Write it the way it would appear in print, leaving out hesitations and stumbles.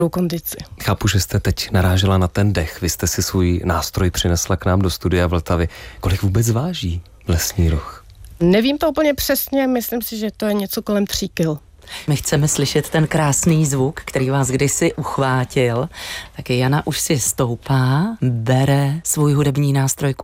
kondici. Chápu, že jste teď narážela na ten dech. Vy jste si svůj nástroj přinesla k nám do studia Vltavy. Kolik vůbec váží Lesní roh? Nevím to úplně přesně, myslím si, že to je něco kolem 3 kil. My chceme slyšet ten krásný zvuk, který vás kdysi uchvátil. Tak Jana už si stoupá, bere svůj hudební nástroj k